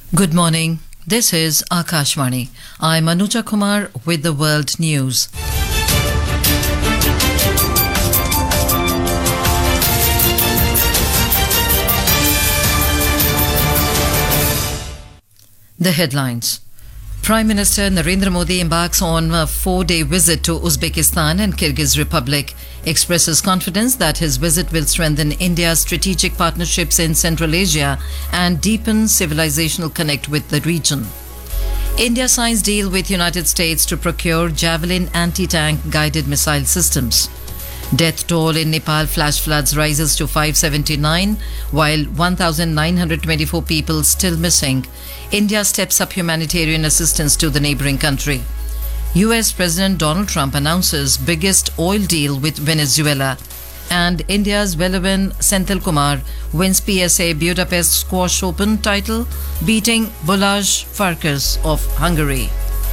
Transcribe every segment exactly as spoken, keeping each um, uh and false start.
Good morning. This is Akashvani. I'm Anuja Kumar with the World News. The headlines. Prime Minister Narendra Modi embarks on a four-day visit to Uzbekistan and Kyrgyz Republic, expresses confidence that his visit will strengthen India's strategic partnerships in Central Asia and deepen civilizational connect with the region. India signs deal with United States to procure Javelin anti-tank guided missile systems. Death toll in Nepal flash floods rises to five hundred seventy-nine, while one thousand nine hundred twenty-four people still missing. India steps up humanitarian assistance to the neighboring country. U S President Donald Trump announces biggest oil deal with Venezuela. And India's Velavan Senthil Kumar wins P S A Budapest Squash Open title, beating Balázs Farkas of Hungary.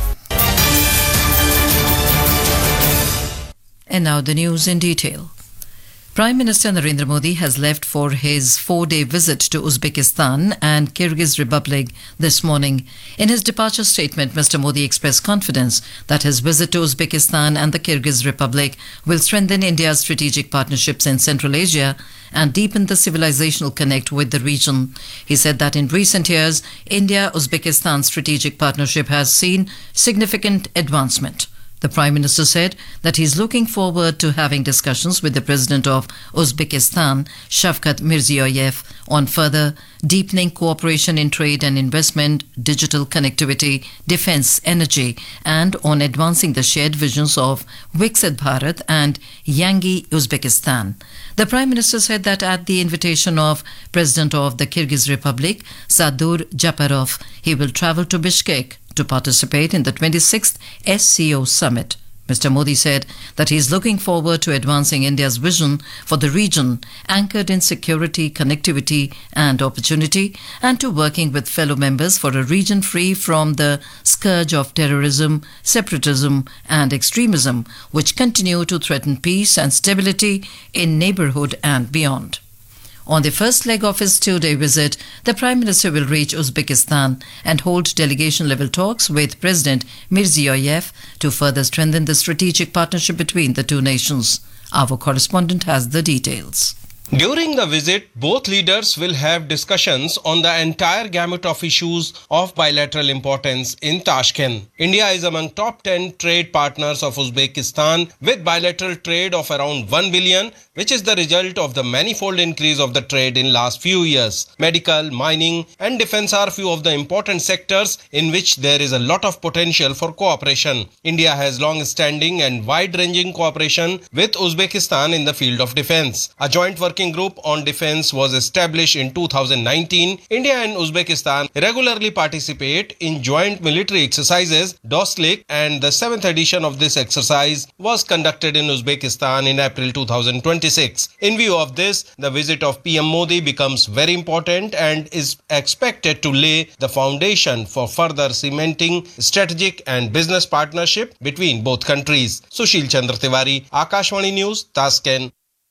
And now the news in detail. Prime Minister Narendra Modi has left for his four-day visit to Uzbekistan and Kyrgyz Republic this morning. In his departure statement, Mister Modi expressed confidence that his visit to Uzbekistan and the Kyrgyz Republic will strengthen India's strategic partnerships in Central Asia and deepen the civilizational connect with the region. He said that in recent years, India-Uzbekistan strategic partnership has seen significant advancement. The Prime Minister said that he is looking forward to having discussions with the President of Uzbekistan, Shavkat Mirziyoyev, on further deepening cooperation in trade and investment, digital connectivity, defense, energy, and on advancing the shared visions of Viksit Bharat and Yangi Uzbekistan. The Prime Minister said that at the invitation of President of the Kyrgyz Republic, Sadur Japarov, he will travel to Bishkek to participate in the twenty-sixth S C O summit. Mister Modi said that he is looking forward to advancing India's vision for the region, anchored in security, connectivity and opportunity, and to working with fellow members for a region free from the scourge of terrorism, separatism and extremism, which continue to threaten peace and stability in neighborhood and beyond. On the first leg of his two-day visit, the Prime Minister will reach Uzbekistan and hold delegation-level talks with President Mirziyoyev to further strengthen the strategic partnership between the two nations. Our correspondent has the details. During the visit, both leaders will have discussions on the entire gamut of issues of bilateral importance in Tashkent. India is among top ten trade partners of Uzbekistan with bilateral trade of around one billion, which is the result of the manifold increase of the trade in last few years. Medical, mining and defense are few of the important sectors in which there is a lot of potential for cooperation. India has long-standing and wide-ranging cooperation with Uzbekistan in the field of defense. A joint work Working group on defense was established in two thousand nineteen. India and Uzbekistan regularly participate in joint military exercises. DOSLIC and the seventh edition of this exercise was conducted in Uzbekistan in April two thousand twenty-six. In view of this, the visit of P M Modi becomes very important and is expected to lay the foundation for further cementing strategic and business partnership between both countries. Sushil Chandra Tiwari, Akashvani News, Tashkent.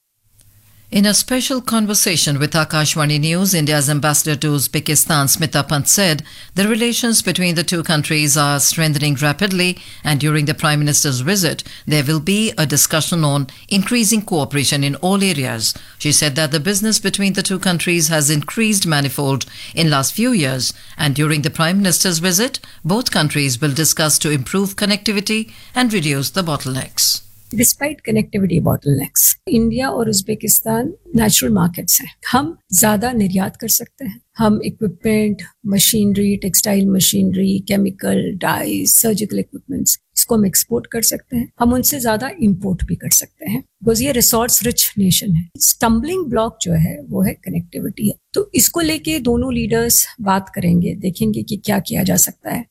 In a special conversation with Akashvani News, India's ambassador to Uzbekistan, Smita Pant, said the relations between the two countries are strengthening rapidly, and during the Prime Minister's visit, there will be a discussion on increasing cooperation in all areas. She said that the business between the two countries has increased manifold in last few years, and during the Prime Minister's visit, both countries will discuss to improve connectivity and reduce the bottlenecks. Despite connectivity bottlenecks, India और Uzbekistan natural markets हैं. हम ज्यादा निर्यात कर सकते हैं. हम equipment, machinery, textile machinery, chemical, dies, surgical equipments, इसको हम एक्सपोर्ट कर सकते हैं. हम उनसे ज्यादा इंपोर्ट भी कर सकते हैं, बिकॉज ये रिसोर्स रिच नेशन है. स्टम्बलिंग ब्लॉक जो है वो है कनेक्टिविटी है. तो इसको लेके दोनों लीडर्स बात करेंगे, देखेंगे कि क्या किया जा सकता है.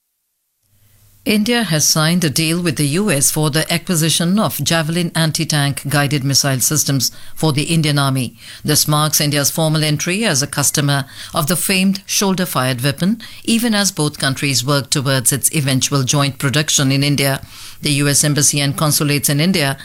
India has signed a deal with the U S for the acquisition of Javelin anti-tank guided missile systems for the Indian Army. This marks India's formal entry as a customer of the famed shoulder-fired weapon, even as both countries work towards its eventual joint production in India. The U S Embassy and consulates in India